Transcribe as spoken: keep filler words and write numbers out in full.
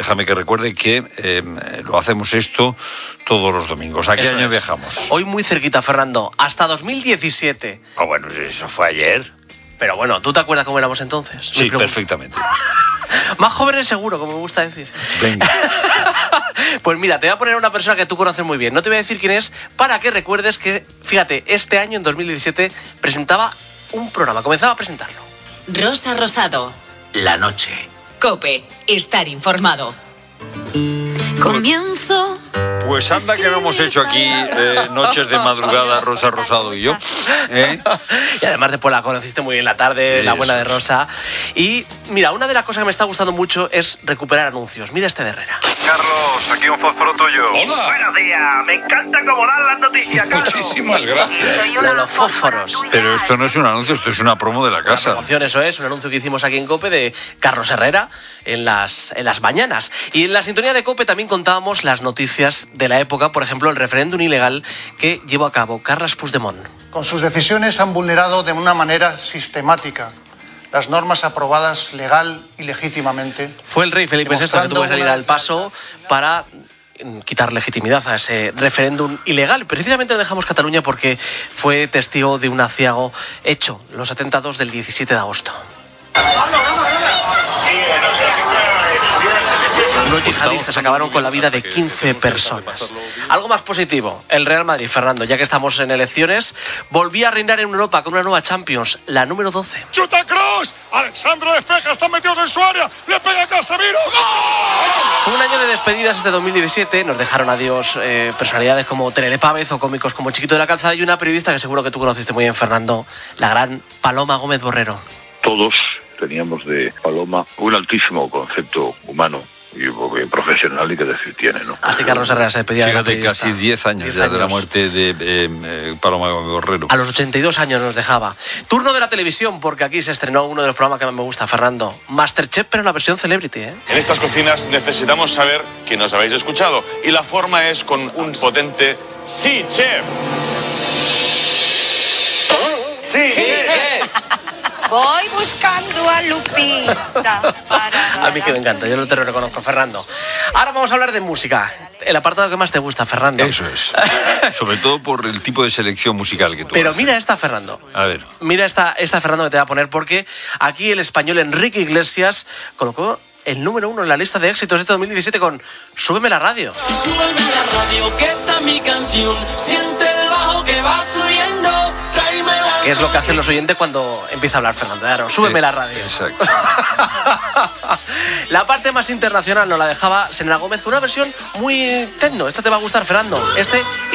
déjame que recuerde que eh, lo hacemos esto todos los domingos. ¿A qué Eso año es. viajamos? Hoy muy cerquita, Fernando, hasta dos mil diecisiete. Ah, bueno, eso fue ayer. Pero bueno, ¿tú te acuerdas cómo éramos entonces? Sí, perfectamente. Más jóvenes seguro, como me gusta decir. Venga. Pues mira, te voy a poner a una persona que tú conoces muy bien. No te voy a decir quién es, para que recuerdes que, fíjate, este año, en dos mil diecisiete, presentaba un programa, comenzaba a presentarlo. Rosa Rosado. La noche. COPE. Estar informado. Comienzo. Pues anda que no hemos hecho aquí eh, noches de madrugada, Rosa Rosado y yo. ¿Eh? Y además después la conociste muy bien la tarde, la Eso buena de es. Rosa. Y mira, una de las cosas que me está gustando mucho es recuperar anuncios. Mira este de Herrera. Carlos, aquí un fósforo tuyo. Hola. Buenos días, me encanta cómo dan las noticias, Carlos. Muchísimas gracias. Lo de los fósforos. Pero esto no es un anuncio, esto es una promo de la casa. Promoción, eso es, un anuncio que hicimos aquí en COPE de Carlos Herrera en las, en las mañanas. Y en la sintonía de COPE también contábamos las noticias de la época, por ejemplo, el referéndum ilegal que llevó a cabo Carles Puigdemont. Con sus decisiones han vulnerado de una manera sistemática las normas aprobadas legal y legítimamente. Fue el rey Felipe sexto que tuvo que salir al paso para quitar legitimidad a ese referéndum ilegal. Precisamente dejamos Cataluña porque fue testigo de un aciago hecho, los atentados del diecisiete de agosto. Unos yihadistas acabaron con la vida de quince personas. Algo más positivo, el Real Madrid, Fernando, ya que estamos en elecciones, volvía a reinar en Europa con una nueva Champions, la número doce. ¡Chuta Kroos! ¡Alexandro despeja! ¡Están metidos en su área! ¡Le pega a Casemiro! ¡Gol! Fue un año de despedidas este dos mil diecisiete, nos dejaron adiós eh, personalidades como Terele Pávez o cómicos como Chiquito de la Calzada y una periodista que seguro que tú conociste muy bien, Fernando, la gran Paloma Gómez Borrero. Todos teníamos de Paloma un altísimo concepto humano y profesional, y que decir tiene, ¿no? Así Carlos Herrera se despedía. Fíjate, de la casi diez años, diez ya años de la muerte de eh, eh, Paloma Borrero. A los ochenta y dos años nos dejaba. Turno de la televisión, porque aquí se estrenó uno de los programas que más me gusta, Fernando. Masterchef, pero en la versión celebrity, ¿eh? En estas cocinas necesitamos saber que nos habéis escuchado, y la forma es con un potente sí, chef. Sí, Sí, chef. Voy buscando a Lupita para... A mí que me encanta, yo no te lo reconozco, Fernando. Ahora vamos a hablar de música. El apartado que más te gusta, Fernando. Eso es. Sobre todo por el tipo de selección musical que tú Pero haces. mira esta, Fernando. A ver. Mira esta, esta, Fernando, que te voy a poner, porque aquí el español Enrique Iglesias colocó el número uno en la lista de éxitos de este dos mil diecisiete con Súbeme la radio. Súbeme la radio, que está mi canción. Siente el bajo que va subiendo. Tráeme la... Que es lo que hacen los oyentes cuando empieza a hablar Fernando. Claro, súbeme Eh, la radio. Exacto. La parte más internacional nos la dejaba Selena Gómez con una versión muy techno. Esta te va a gustar, Fernando. Este